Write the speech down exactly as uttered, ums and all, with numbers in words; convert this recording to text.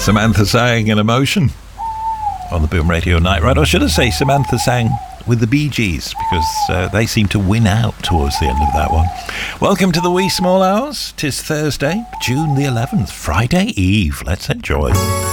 Samantha sang an emotion on the Boom Radio Night Ride. Or should I say Samantha sang with the Bee Gees, because uh, they seem to win out towards the end of that one. Welcome to the wee small hours. 'Tis Thursday, June the eleventh, Friday Eve. Let's enjoy.